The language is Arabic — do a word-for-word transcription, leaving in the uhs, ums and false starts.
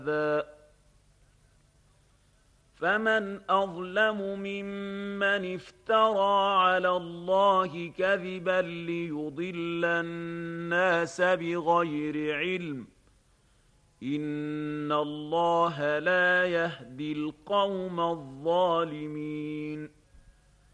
هذا فمن أظلم ممن افترى على الله كذبا ليضل الناس بغير علم إن الله لا يهدي القوم الظالمين